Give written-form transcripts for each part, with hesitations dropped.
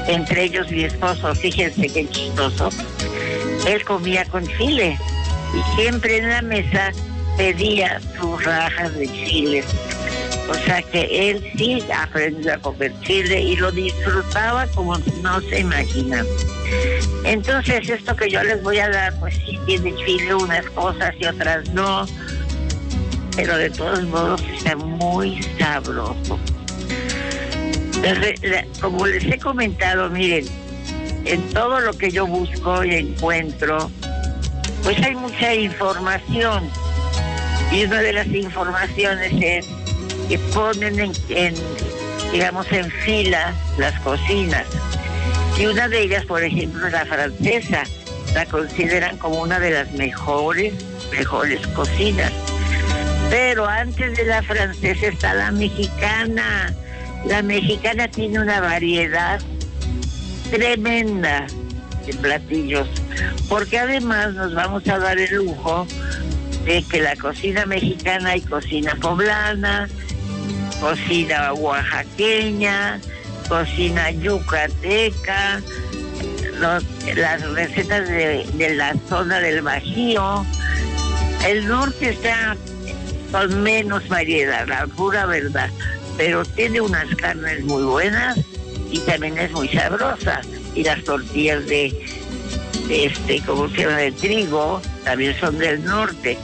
entre ellos mi esposo, fíjense qué chistoso, él comía con chile y siempre en la mesa pedía sus rajas de chile. O sea que él sí aprendió a comer chile y lo disfrutaba como no se imaginan. Entonces esto que yo les voy a dar, pues sí tiene chile unas cosas y otras no, pero de todos modos está muy sabroso. Como les he comentado, miren, en todo lo que yo busco y encuentro, pues hay mucha información. Y una de las informaciones es que ponen digamos, en fila las cocinas. Y una de ellas, por ejemplo, la francesa, la consideran como una de las mejores cocinas. Pero antes de la francesa está la mexicana. La mexicana tiene una variedad tremenda de platillos, porque además nos vamos a dar el lujo de que la cocina mexicana hay cocina poblana, cocina oaxaqueña, cocina yucateca, las recetas de la zona del Bajío. El norte está con menos variedad, la pura verdad, pero tiene unas carnes muy buenas y también es muy sabrosa. Y las tortillas ¿cómo se llama?, de trigo, también son del norte.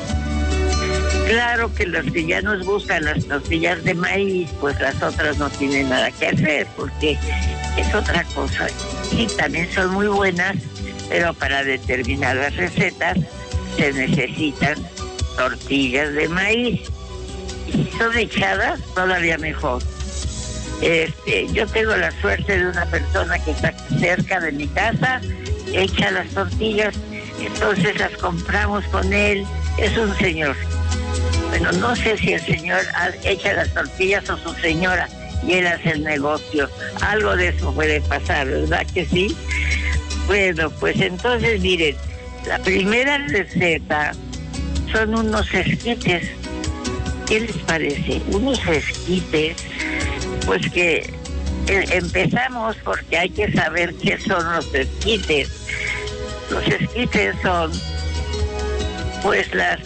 Claro que los que ya nos gustan las tortillas de maíz, pues las otras no tienen nada que hacer, porque es otra cosa. Y también son muy buenas, pero para determinadas recetas se necesitan tortillas de maíz. Y si son echadas, todavía mejor. Yo tengo la suerte de una persona que está cerca de mi casa, echa las tortillas, entonces las compramos con él. Es un señor. Bueno, no sé si el señor echa las tortillas o su señora y él hace el negocio. Algo de eso puede pasar, ¿verdad que sí? Bueno, pues entonces miren, la primera receta son unos esquites. ¿Qué les parece? Unos esquites, pues que empezamos porque hay que saber qué son los esquites. Los esquites son, pues, las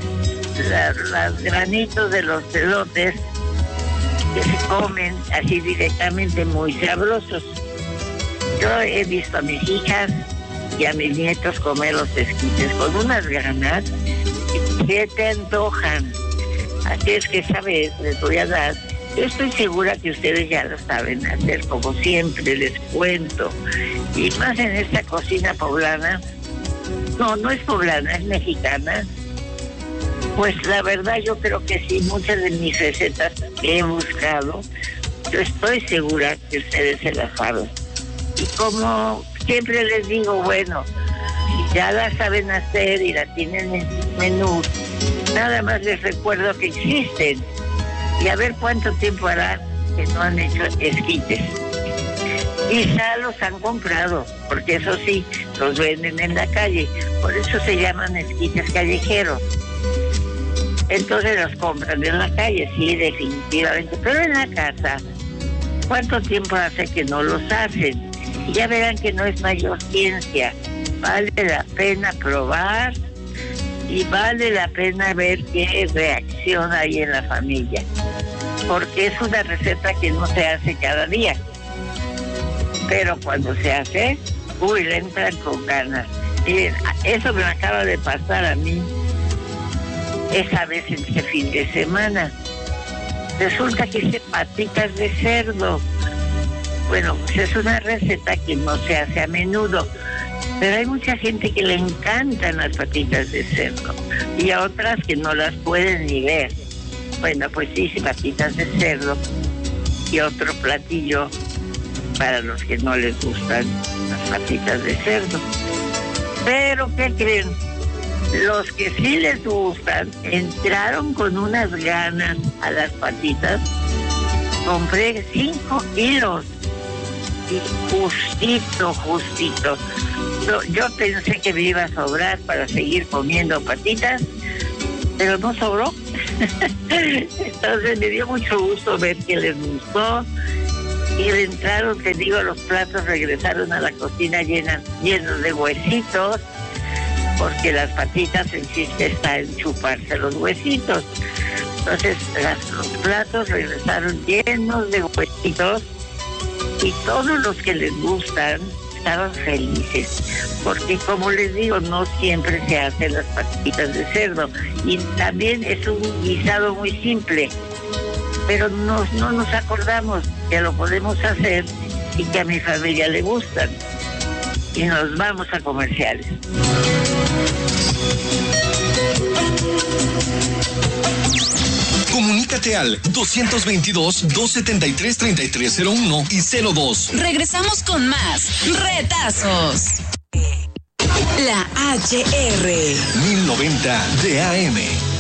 granitos de los elotes que se comen así directamente, muy sabrosos. Yo he visto a mis hijas y a mis nietos comer los esquites con unas ganas que te antojan. Así es que, ¿sabes? Les voy a dar. Yo estoy segura que ustedes ya lo saben hacer, como siempre les cuento. Y más en esta cocina poblana. No es poblana, es mexicana. Pues la verdad yo creo que sí, muchas de mis recetas que he buscado, yo estoy segura que ustedes se las saben. Y como siempre les digo, bueno, si ya la saben hacer y la tienen en sus menús, nada más les recuerdo que existen. Y a ver cuánto tiempo hará que no han hecho esquites. Quizá los han comprado, porque eso sí, los venden en la calle. Por eso se llaman esquites callejeros. Entonces los compran en la calle, sí, definitivamente. Pero en la casa, ¿cuánto tiempo hace que no los hacen? Y ya verán que no es mayor ciencia. Vale la pena probar y vale la pena ver qué reacción hay en la familia. Porque es una receta que no se hace cada día. Pero cuando se hace, le entran con ganas. Miren, eso me acaba de pasar a mí esa vez en este fin de semana. Resulta que hice patitas de cerdo. Bueno, pues es una receta que no se hace a menudo, pero hay mucha gente que le encantan las patitas de cerdo y a otras que no las pueden ni ver. Bueno, pues hice patitas de cerdo y otro platillo para los que no les gustan las patitas de cerdo. Pero, ¿qué creen? Los que sí les gustan entraron con unas ganas a las patitas. Compré 5 kilos y justito. Yo pensé que me iba a sobrar para seguir comiendo patitas, pero no sobró. Entonces me dio mucho gusto ver que les gustó Y entraron, te digo, los platos regresaron a la cocina llenos de huesitos, porque las patitas en chiste está en chuparse los huesitos. Entonces los platos regresaron llenos de huesitos y todos los que les gustan estaban felices, porque como les digo, no siempre se hacen las patitas de cerdo y también es un guisado muy simple, pero no nos acordamos que lo podemos hacer y que a mi familia le gustan. Y nos vamos a comerciales. Comunícate al 222-273-3301 y 02. Regresamos con más retazos. La HR 1090 de AM.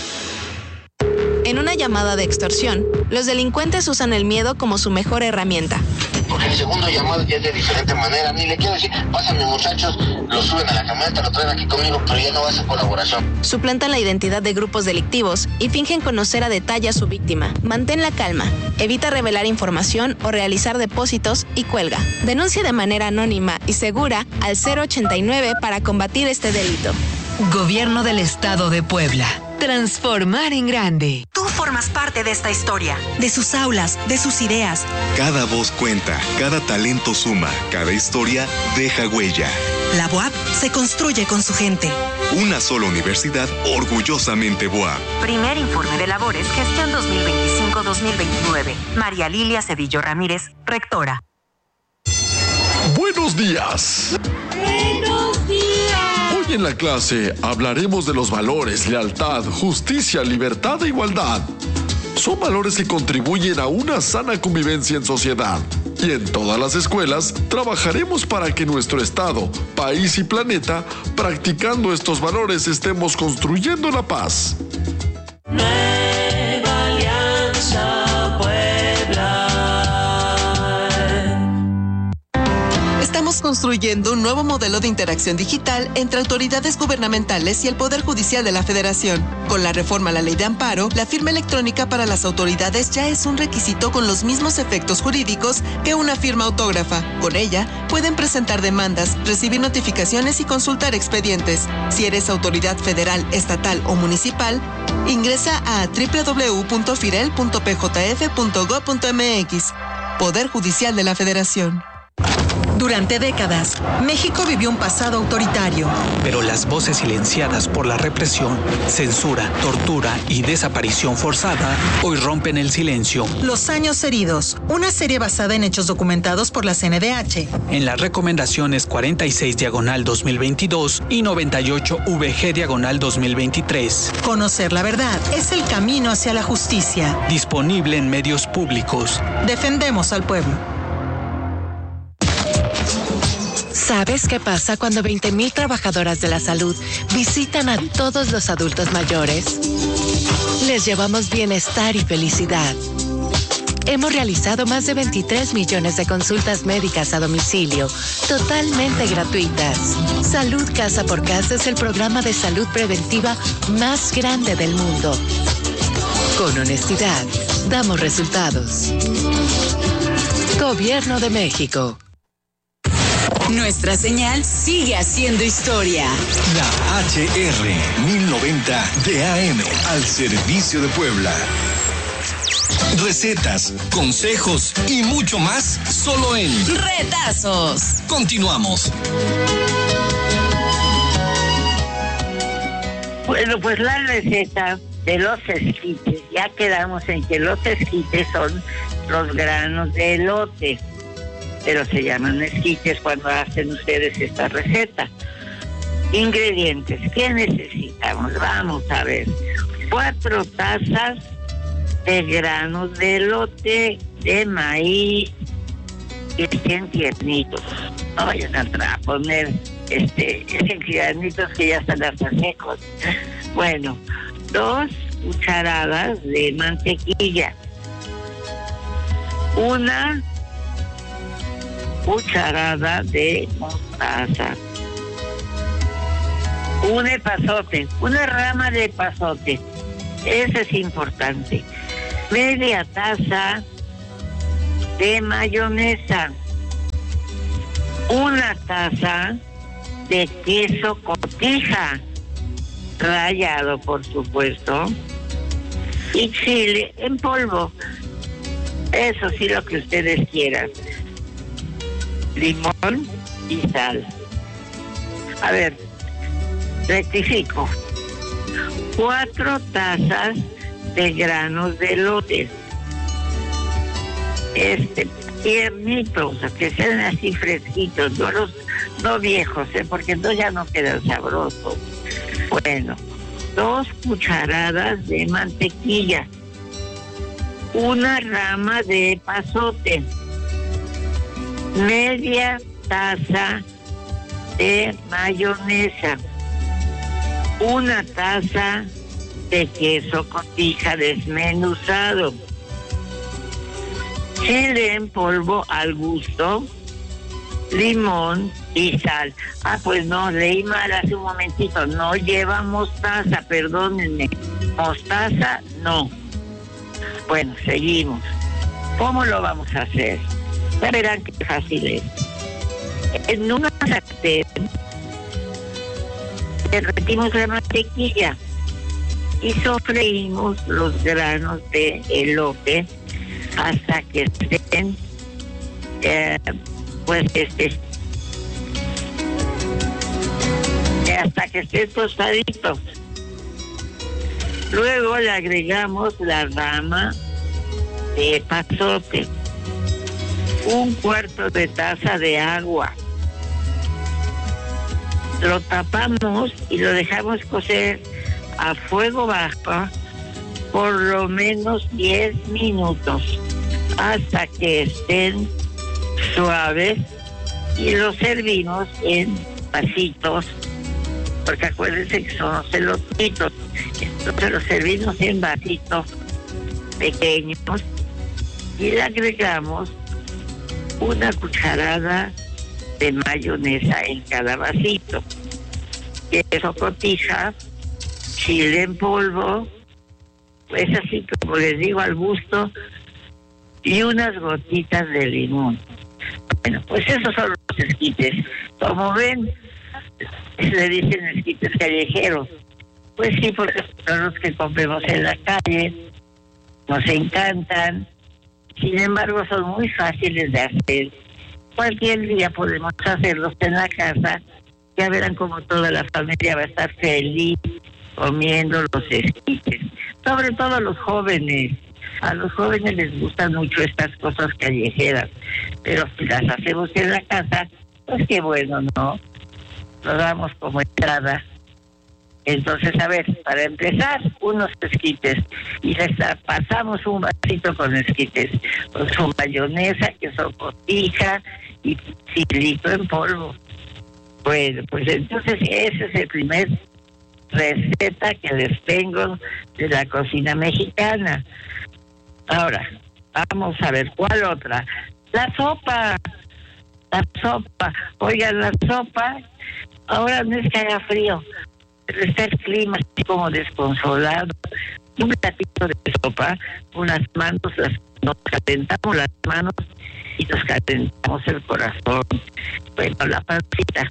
En una llamada de extorsión, los delincuentes usan el miedo como su mejor herramienta. Porque el segundo llamado ya es de diferente manera. Ni le quiero decir, pásame muchachos, lo suben a la camioneta, lo traen aquí conmigo, pero ya no va a ser colaboración. Suplantan la identidad de grupos delictivos y fingen conocer a detalle a su víctima. Mantén la calma, evita revelar información o realizar depósitos y cuelga. Denuncia de manera anónima y segura al 089 para combatir este delito. Gobierno del Estado de Puebla. Transformar en grande. Tú formas parte de esta historia, de sus aulas, de sus ideas. Cada voz cuenta, cada talento suma, cada historia deja huella. La BUAP se construye con su gente. Una sola universidad orgullosamente BUAP. Primer informe de labores, gestión 2025-2029. María Lilia Cedillo Ramírez, rectora. Buenos días. Buenos días. Hoy en la clase hablaremos de los valores, lealtad, justicia, libertad e igualdad. Son valores que contribuyen a una sana convivencia en sociedad. Y en todas las escuelas trabajaremos para que nuestro estado, país y planeta, practicando estos valores, estemos construyendo la paz. Nueva Alianza Puebla. Estamos construyendo un nuevo modelo de interacción digital entre autoridades gubernamentales y el Poder Judicial de la Federación. Con la reforma a la Ley de Amparo, la firma electrónica para las autoridades ya es un requisito con los mismos efectos jurídicos que una firma autógrafa. Con ella, pueden presentar demandas, recibir notificaciones y consultar expedientes. Si eres autoridad federal, estatal o municipal, ingresa a www.firel.pjf.gov.mx. Poder Judicial de la Federación. Durante décadas, México vivió un pasado autoritario. Pero las voces silenciadas por la represión, censura, tortura y desaparición forzada hoy rompen el silencio. Los años heridos, una serie basada en hechos documentados por la CNDH. En las recomendaciones 46/2022 y 98/VG/2023. Conocer la verdad es el camino hacia la justicia. Disponible en medios públicos. Defendemos al pueblo. ¿Sabes qué pasa cuando 20,000 trabajadoras de la salud visitan a todos los adultos mayores? Les llevamos bienestar y felicidad. Hemos realizado más de 23 millones de consultas médicas a domicilio, totalmente gratuitas. Salud Casa por Casa es el programa de salud preventiva más grande del mundo. Con honestidad, damos resultados. Gobierno de México. Nuestra señal sigue haciendo historia. La HR 1090 de AM al servicio de Puebla. Recetas, consejos y mucho más solo en Retazos. Continuamos. Bueno, pues la receta de los esquites, ya quedamos en que los esquites son los granos de elote, pero se llaman esquites cuando hacen ustedes esta receta. Ingredientes, ¿qué necesitamos? Vamos a ver. 4 tazas de granos de elote, de maíz, que estén tiernitos. No vayan a poner tiernitos que ya están hasta secos. Bueno, 2 cucharadas de mantequilla, 1 cucharada de mostaza, un epazote, una rama de epazote, ese es importante, media taza de mayonesa, 1 taza de queso cotija, rallado por supuesto, y chile en polvo. Eso sí, lo que ustedes quieran. Limón y sal. A ver, rectifico. 4 tazas de granos de elote. Tiernitos, que sean así fresquitos, no viejos, porque entonces ya no quedan sabrosos. Bueno, 2 cucharadas de mantequilla, 1 rama de epazote, media taza de mayonesa, 1 taza de queso cotija desmenuzado, chile en polvo al gusto, limón y sal. Pues no, leí mal hace un momentito. No lleva mostaza, perdónenme. Mostaza, no. Bueno, seguimos. ¿Cómo lo vamos a hacer? Ya verán qué fácil es. En una sartén derretimos la mantequilla y sofreímos los granos de elote hasta que estén hasta que estén tostaditos. Luego le agregamos la rama de epazote, 1/4 de taza de agua. Lo tapamos y lo dejamos cocer a fuego bajo por lo menos 10 minutos hasta que estén suaves, y los servimos en vasitos, porque acuérdense que son los elotitos. Entonces los servimos en vasitos pequeños y le agregamos 1 cucharada de mayonesa en cada vasito, queso cotija, chile en polvo, pues así como les digo, al gusto, y unas gotitas de limón. Bueno, pues esos son los esquites. Como ven, le dicen esquites callejeros. Pues sí, porque son los que compramos en la calle, nos encantan. Sin embargo, son muy fáciles de hacer. Cualquier día podemos hacerlos en la casa. Ya verán como toda la familia va a estar feliz comiendo los esquites. Sobre todo los jóvenes. A los jóvenes les gustan mucho estas cosas callejeras, pero si las hacemos en la casa, pues qué bueno, ¿no? Lo damos como entrada. Entonces, a ver, para empezar, unos esquites, y les pasamos un vasito con esquites, con su mayonesa, queso cotija y chilito en polvo. Bueno, pues entonces ese es el primer receta que les tengo de la cocina mexicana. Ahora, vamos a ver, ¿cuál otra? La sopa. Oigan, la sopa, ahora no es que haga frío, pero está el clima así como desconsolado. Un platito de sopa, unas manos, nos calentamos las manos y nos calentamos el corazón. Bueno, la pancita.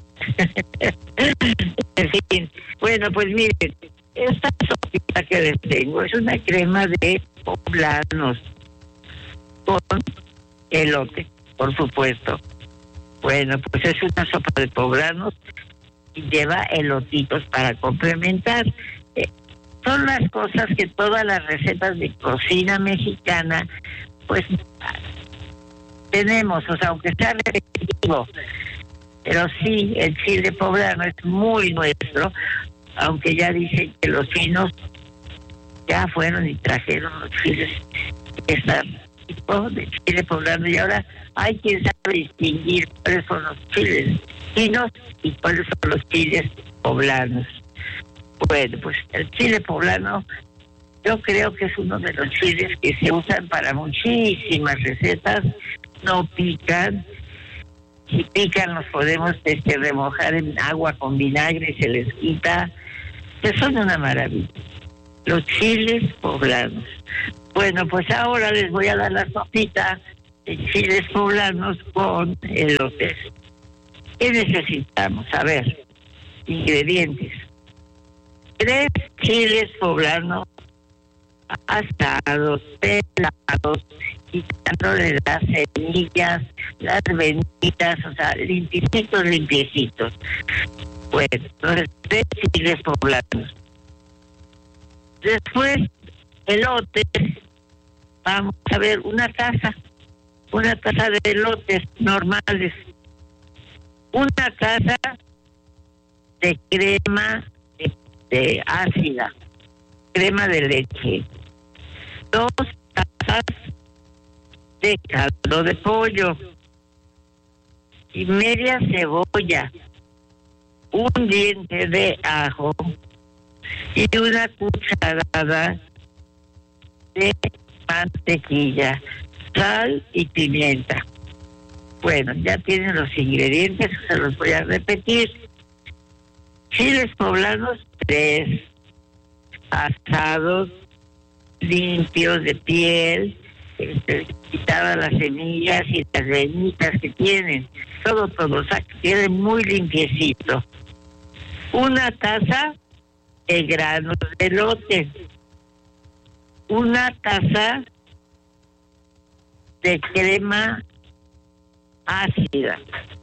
En fin, bueno, pues miren, esta sopita que les tengo es una crema de poblanos con elote, por supuesto. Bueno, pues es una sopa de poblanos y lleva elotitos para complementar. Son las cosas que todas las recetas de cocina mexicana, pues tenemos, o sea, aunque sea repetitivo, pero sí, el chile poblano es muy nuestro, aunque ya dicen que los chinos ya fueron y trajeron los chiles de chile poblano, y ahora hay quien sabe distinguir cuáles son los chiles chinos y cuáles son los chiles poblanos. Bueno, pues el chile poblano yo creo que es uno de los chiles que se usan para muchísimas recetas. No pican. Si pican los podemos remojar en agua con vinagre y se les quita. Que son una maravilla. Los chiles poblanos. Bueno, pues ahora les voy a dar la sopita chiles poblanos con elotes. ¿Qué necesitamos? A ver, ingredientes. 3 chiles poblanos asados, pelados, quitándole las semillas, las venitas, o sea, limpiecitos. Bueno, entonces 3 chiles poblanos. Después, elotes. Vamos a ver, una taza de elotes normales. Una taza de crema de ácida, crema de leche. 2 tazas de caldo de pollo y media cebolla, un diente de ajo y una cucharada de mantequilla, sal y pimienta. Bueno, ya tienen los ingredientes, se los voy a repetir. Chiles poblanos 3, asados, limpios de piel, quitadas las semillas y las venitas que tienen, todo, o sea, que quede muy limpiecito. Una taza de granos de elote, una taza de crema ácida,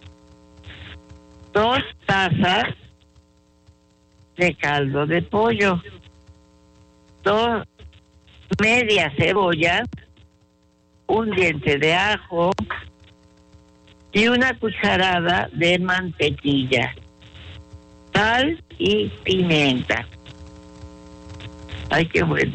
2 tazas de caldo de pollo, 2 media cebolla, un diente de ajo y una cucharada de mantequilla, sal y pimienta. Ay, qué bueno.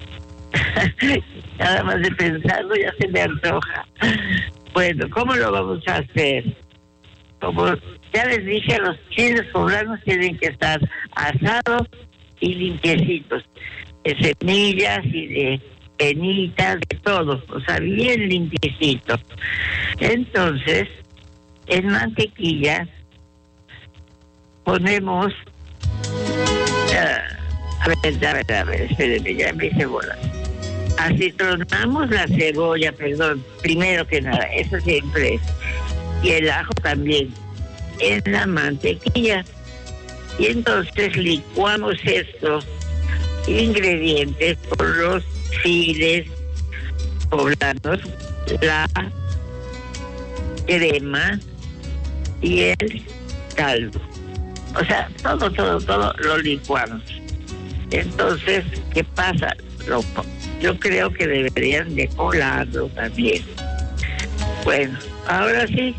Nada más de pensarlo ya se me antoja. Bueno, ¿cómo lo vamos a hacer? Como ya les dije, los chiles poblanos tienen que estar asados y limpiecitos, de semillas y de penitas, de todo, o sea, bien limpiecitos. Entonces, en mantequilla ponemos, a ver, espérenme, ya me hice bola. Acitronamos la cebolla, primero que nada, eso siempre es, y el ajo también, en la mantequilla. Y entonces licuamos estos ingredientes con los chiles poblanos, la crema y el caldo. O sea, todo lo licuamos. Entonces, ¿qué pasa? Yo creo que deberían de colarlo también. Bueno, ahora sí,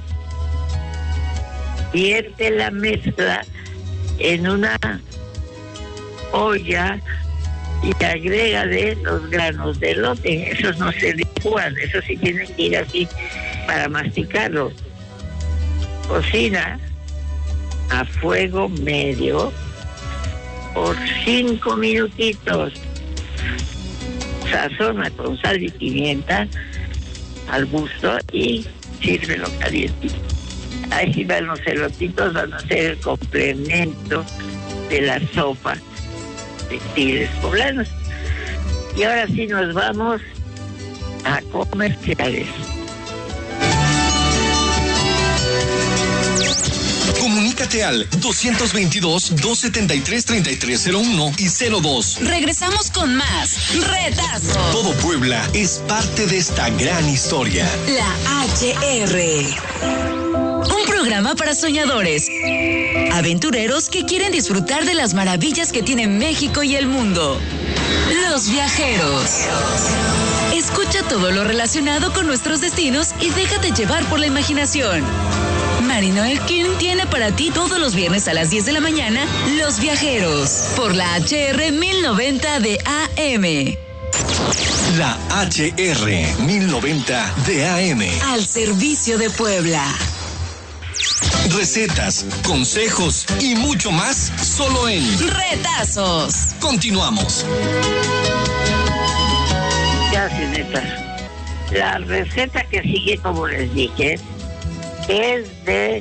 vierte la mezcla en una olla y agrégale los granos de elote. Esos no se licúan, esos sí tienen que ir así para masticarlo. Cocina a fuego medio por 5 minutitos. Sazona con sal y pimienta al gusto y sírvelo caliente. Ahí sí van los elotitos, van a ser el complemento de la sopa de chiles poblanos. Y ahora sí nos vamos a comerciales. Comunícate al 222-273-3301 y 02. Regresamos con más Retazo. Todo Puebla es parte de esta gran historia. La HR. Un programa para soñadores, aventureros que quieren disfrutar de las maravillas que tienen México y el mundo. Los viajeros. Escucha todo lo relacionado con nuestros destinos y déjate llevar por la imaginación. Marino Elkin tiene para ti todos los viernes a las 10 de la mañana Los Viajeros, por la HR 1090 de AM. La HR 1090 de AM. Al servicio de Puebla. Recetas, consejos y mucho más solo en Retazos. Continuamos. Gracias, neta. La receta que sigue, como les dije, es de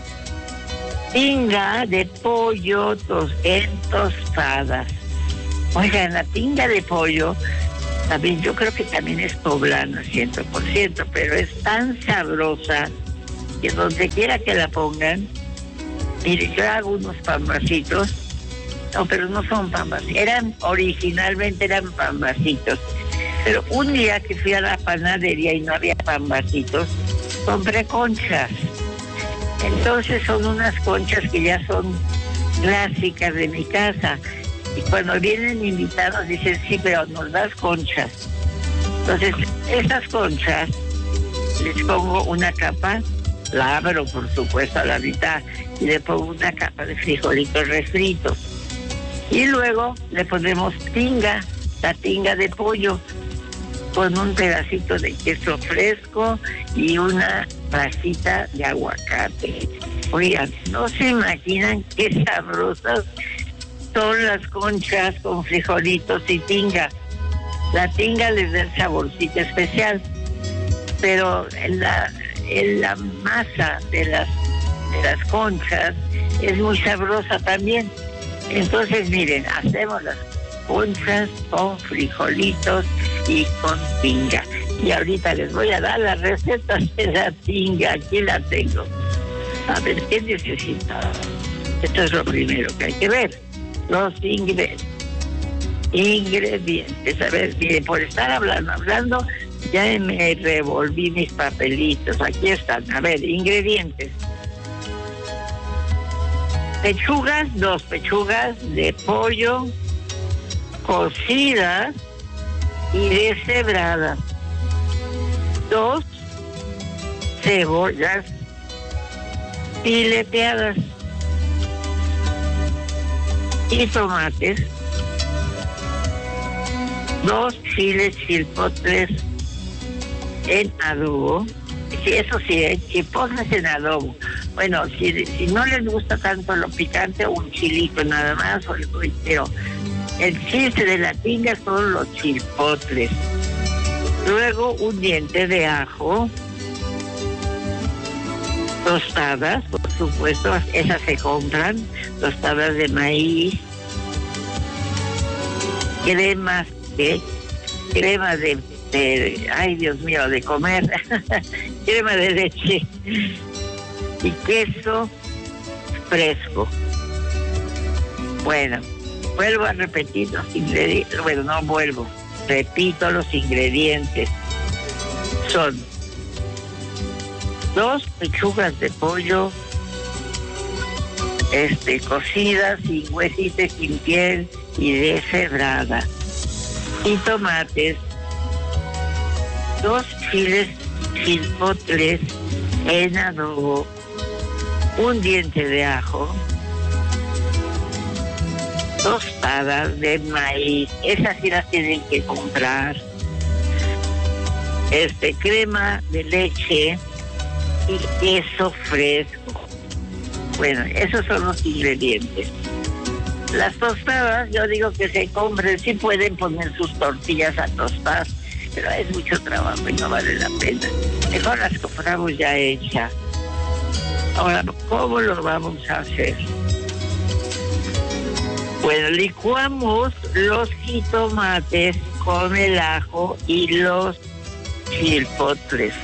tinga de pollo en tostadas. Oigan, la tinga de pollo También yo creo que también es poblana 100%, pero es tan sabrosa que donde quiera que la pongan. Mire, yo hago unos pambacitos. No, pero no son pambacitos. Originalmente eran pambacitos. Pero un día que fui a la panadería y no había pambacitos, compré conchas. Entonces son unas conchas que ya son clásicas de mi casa. Y cuando vienen invitados dicen, sí, pero nos das conchas. Entonces, esas conchas les pongo una capa, la abro por supuesto a la mitad, y le pongo una capa de frijolitos refritos. Y luego le ponemos tinga, la tinga de pollo, con un pedacito de queso fresco y una tacita de aguacate. Oigan, no se imaginan qué sabrosas son las conchas con frijolitos y tinga. La tinga les da el saborcito especial, pero la masa de las conchas es muy sabrosa también. Entonces, miren, hacemos las conchas con frijolitos y con tinga. Y ahorita les voy a dar las recetas de la tinga. Aquí la tengo. A ver, ¿qué necesita? Esto es lo primero que hay que ver. Los ingredientes. A ver, miren, por estar hablando, ya me revolví mis papelitos. Aquí están. A ver, ingredientes. Pechugas, 2 pechugas de pollo cocidas y deshebradas. 2 cebollas fileteadas y tomates. 2 chiles chilpotles en adobo. Sí, eso sí, chilpotles en adobo. Bueno, si no les gusta tanto lo picante, un chilito nada más, pero el chiste de la tinga son los chilpotles. Luego un diente de ajo, tostadas, por supuesto, esas se compran, tostadas de maíz, crema de ay Dios mío, de comer, crema de leche y queso fresco. Bueno, vuelvo a repetir los ingredientes. Bueno, no vuelvo, repito los ingredientes. Son 2 pechugas de pollo cocidas, sin huesitos, sin piel y deshebrada. Y tomates, 2 chiles chilpotles en adobo, un diente de ajo, tostadas de maíz, esas sí las tienen que comprar, crema de leche y queso fresco. Bueno, esos son los ingredientes. Las tostadas, yo digo que se compren, sí pueden poner sus tortillas a tostar, pero es mucho trabajo y no vale la pena. Mejor las compramos ya hechas. Ahora, ¿cómo lo vamos a hacer? Bueno, licuamos los jitomates con el ajo y los chilpotles.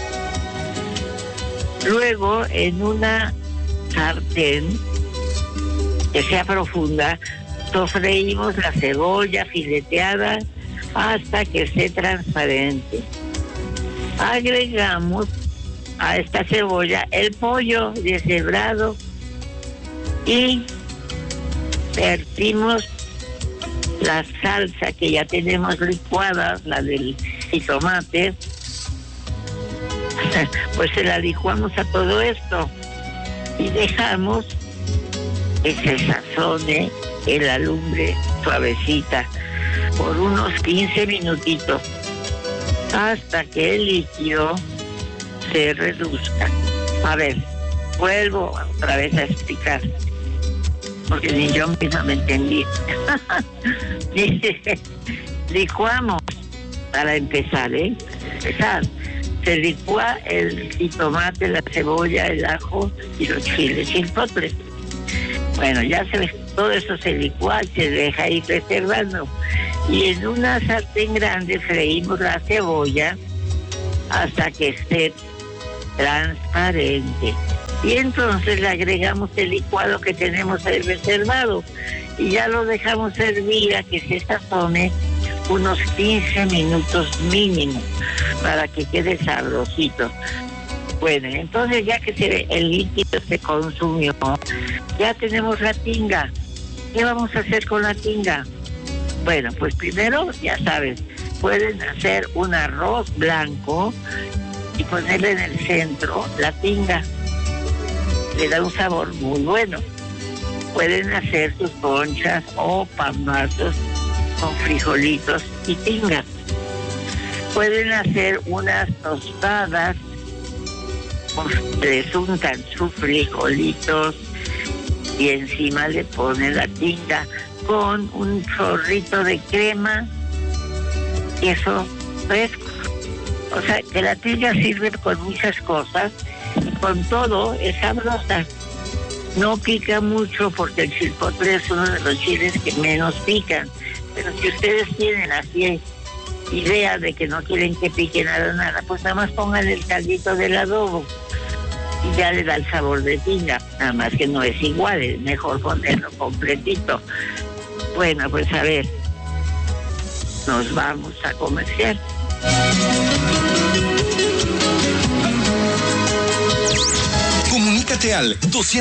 Luego, en una sartén que sea profunda, sofreímos la cebolla fileteada hasta que esté transparente. Agregamos a esta cebolla el pollo deshebrado y vertimos la salsa que ya tenemos licuada, la del jitomate, pues se la licuamos a todo esto y dejamos que se sazone en la lumbre suavecita por unos 15 minutitos hasta que el líquido se reduzca. A ver, vuelvo otra vez a explicar porque ni yo misma me entendí. Dice, licuamos para empezar, se licúa el jitomate, la cebolla, el ajo y los chiles chilpotles. Bueno, ya todo eso se licúa, se deja ahí reservando. Y en una sartén grande freímos la cebolla hasta que esté transparente. Y entonces le agregamos el licuado que tenemos ahí reservado. Y ya lo dejamos hervir a que se sazone unos 15 minutos mínimo para que quede sabrosito. Bueno, entonces ya que el líquido se consumió, ya tenemos la tinga. ¿Qué vamos a hacer con la tinga? Bueno, pues primero, ya sabes, pueden hacer un arroz blanco y ponerle en el centro la tinga. Le da un sabor muy bueno. Pueden hacer sus conchas o pambazos con frijolitos y tinga. Pueden hacer unas tostadas, les untan sus frijolitos y encima le ponen la tinga con un chorrito de crema, queso fresco. O sea, que la tinga sirve con muchas cosas, con todo es sabrosa. No pica mucho porque el chipotle es uno de los chiles que menos pican. Pero si ustedes tienen así idea de que no quieren que pique nada, pues nada más pongan el caldito del adobo y ya le da el sabor de tinga. Nada más que no es igual, es mejor ponerlo completito. Bueno, pues a ver, nos vamos a comercial. Comunícate al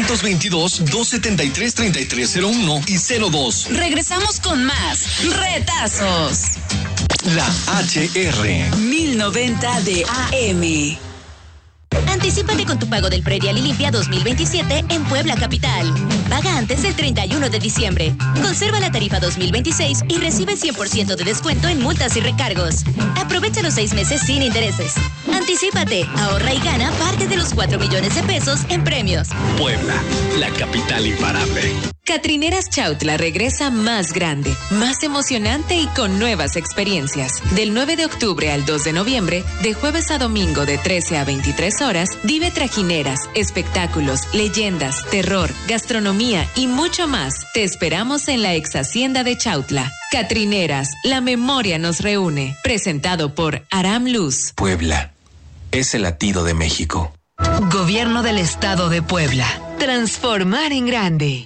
222-273-3301 y 02. Regresamos con más retazos. La HR 1090 de AM. Anticípate con tu pago del Predial y Limpia 2027 en Puebla Capital. Paga antes del 31 de diciembre. Conserva la tarifa 2026 y recibe 100% de descuento en multas y recargos. Aprovecha los 6 meses sin intereses. Anticípate, ahorra y gana parte de los 4 millones de pesos en premios. Puebla, la capital imparable. Catrineras Chautla regresa más grande, más emocionante y con nuevas experiencias. Del 9 de octubre al 2 de noviembre, de jueves a domingo de 13 a 23 horas, vive trajineras, espectáculos, leyendas, terror, gastronomía y mucho más. Te esperamos en la ex hacienda de Chautla. Catrineras, la memoria nos reúne. Presentado por Aram Luz. Puebla es el latido de México. Gobierno del Estado de Puebla. Transformar en grande.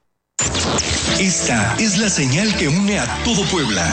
Esta es la señal que une a todo Puebla.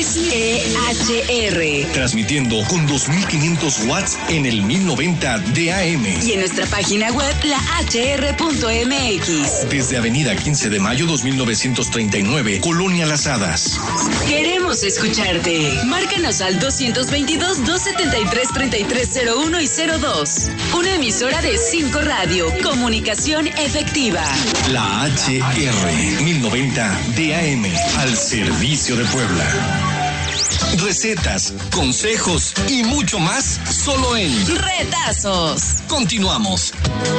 XEHR. Transmitiendo con 2500 watts en el 1090 de AM. Y en nuestra página web, lahr.mx. Desde Avenida 15 de Mayo 2939, Colonia Las Hadas. Queremos escucharte. Márcanos al 222-273-3301 y 02. Una emisora de 5 Radio. Comunicación efectiva. La HR 1090 DAM al servicio de Puebla. Recetas, consejos y mucho más solo en Retazos. Continuamos.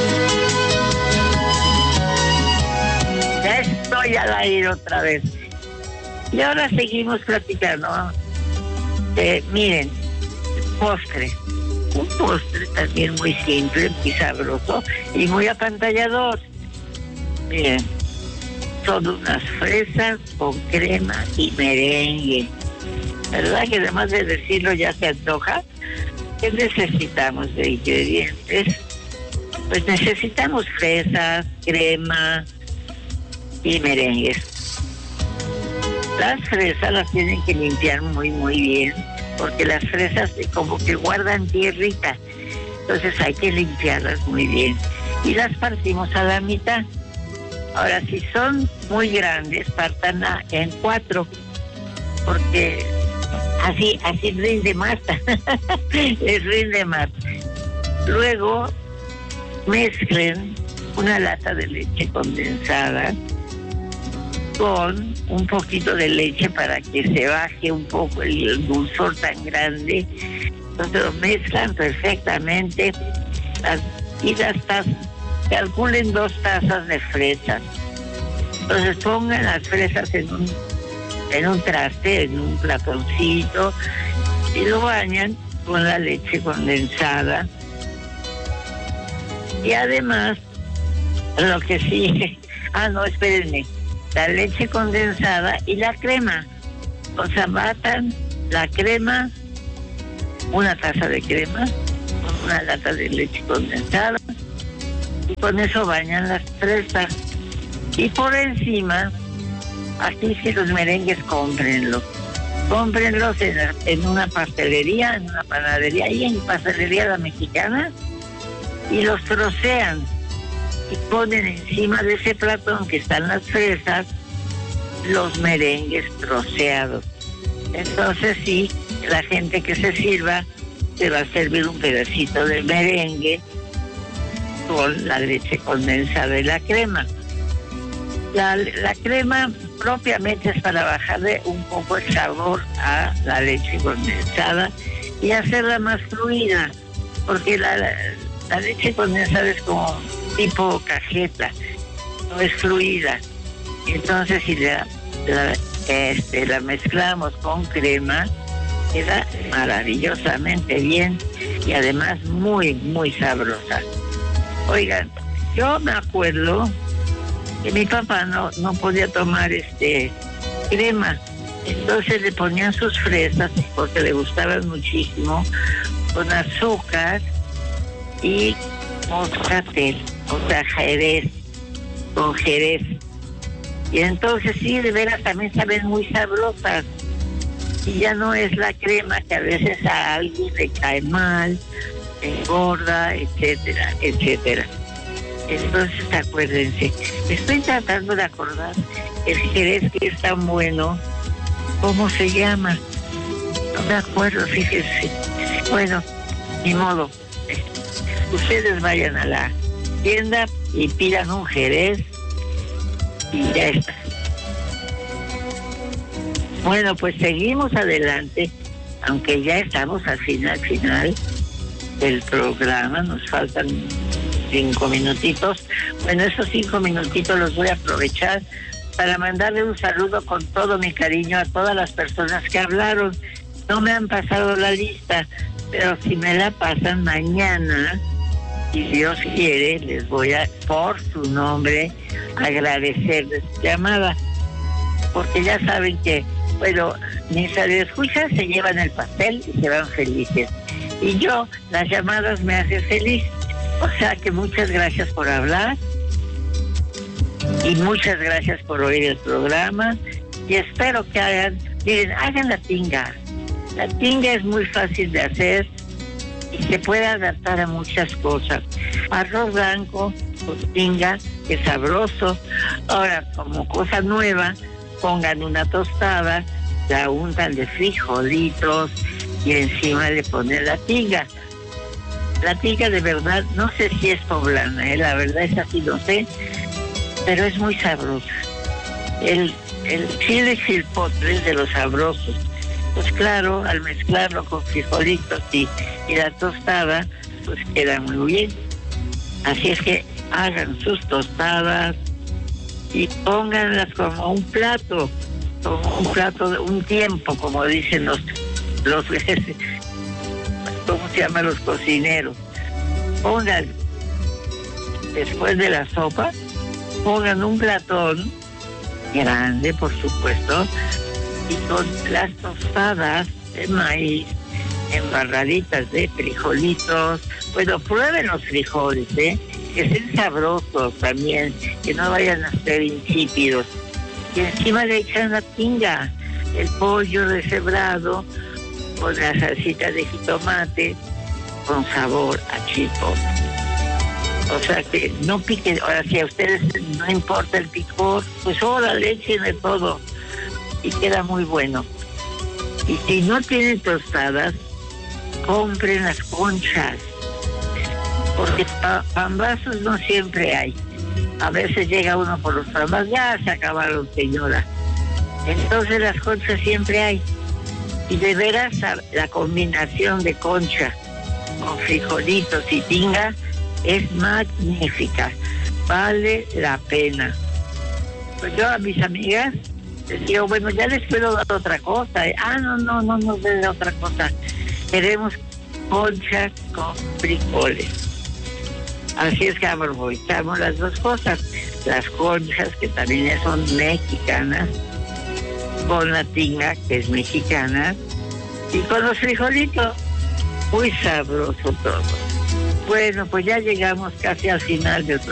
Ya estoy al aire otra vez. Y ahora seguimos platicando. Miren, postre. Un postre también muy simple, muy sabroso y muy apantallador. Miren, son unas fresas con crema y merengue. ¿Verdad que además de decirlo ya se antoja? ¿Qué necesitamos de ingredientes? Pues necesitamos fresas, crema y merengues. Las fresas las tienen que limpiar muy bien, porque las fresas como que guardan tierrita. Entonces hay que limpiarlas muy bien. Y las partimos a la mitad. Ahora, si son muy grandes, pártanla en 4, porque así rinde más, les rinde más. Luego, mezclen una lata de leche condensada con un poquito de leche para que se baje un poco el dulzor tan grande. Entonces lo mezclan perfectamente y calculen 2 tazas de fresas. Entonces pongan las fresas en un traste, en un platoncito, y lo bañan con la leche condensada. Y además, lo que sí, no, espérenme. La leche condensada y la crema. O sea, batan la crema, una taza de crema, con una lata de leche condensada, y con eso bañan las fresas. Y por encima, así que los merengues cómprenlos en una pastelería, en una panadería, y en pastelería La Mexicana, y los trocean y ponen encima de ese platón que están las fresas los merengues troceados. Entonces sí, la gente que se sirva se va a servir un pedacito de merengue con la leche condensada y la crema. La crema propiamente es para bajarle un poco el sabor a la leche condensada y hacerla más fluida, porque la leche condensada es como tipo cajeta, no es fluida. Entonces si la mezclamos con crema, queda maravillosamente bien y además muy, muy sabrosa. Oigan, yo me acuerdo que mi papá no podía tomar crema, entonces le ponían sus fresas, porque le gustaban muchísimo, con azúcar y moscatel, o sea, con jerez. Y entonces sí, de veras también saben muy sabrosas. Y ya no es la crema que a veces a alguien le cae mal, engorda, etcétera, etcétera. Entonces acuérdense, estoy tratando de acordar el jerez que es tan bueno, ¿cómo se llama? No me acuerdo, fíjense. Bueno, ni modo. Ustedes vayan a la tienda y pidan un jerez y ya está. Bueno, pues seguimos adelante, aunque ya estamos al final del programa, nos faltan 5 minutitos. Bueno, esos 5 minutitos los voy a aprovechar para mandarle un saludo con todo mi cariño a todas las personas que hablaron. No me han pasado la lista, pero si me la pasan mañana, si Dios quiere, les voy a, por su nombre, agradecerles su llamada, porque ya saben que, bueno, mis radioescuchas se llevan el pastel y se van felices, y yo, las llamadas me hacen feliz. O sea que muchas gracias por hablar y muchas gracias por oír el programa, y espero que hagan la tinga. La tinga es muy fácil de hacer y se puede adaptar a muchas cosas. Arroz blanco con tinga, que es sabroso. Ahora, como cosa nueva, pongan una tostada, la untan de frijolitos y encima le ponen la tinga. La tinga de verdad, no sé si es poblana, la verdad es así, no sé, pero es muy sabrosa. El chile chilpotle es de los sabrosos. Pues claro, al mezclarlo con frijolitos y la tostada, pues queda muy bien. Así es que hagan sus tostadas y pónganlas como un plato, de un tiempo, como dicen los ¿cómo se llaman los cocineros? Pongan, después de la sopa, pongan un platón grande, por supuesto, y con las tostadas de maíz, embarraditas de frijolitos. Bueno, prueben los frijoles, que sean sabrosos también, que no vayan a ser insípidos. Y encima le echan la tinga, el pollo deshebrado, con la salsita de jitomate, con sabor a chipotle. O sea que no piquen. Ahora, si a ustedes no importa el picor, pues órale, échenle todo y queda muy bueno. Y si no tienen tostadas, compren las conchas, porque pambazos no siempre hay. A veces llega uno por los pambazos, ya se acabaron, señora. Entonces las conchas siempre hay. Y de veras la combinación de concha con frijolitos y tinga es magnífica, vale la pena. Pues yo a mis amigas les digo, bueno, ya les puedo dar otra cosa. No den otra cosa. Queremos concha con frijoles. Así es que aprovechamos las dos cosas, las conchas, que también son mexicanas, con la tinga, que es mexicana, y con los frijolitos, muy sabroso todo. Bueno, pues ya llegamos casi al final de otro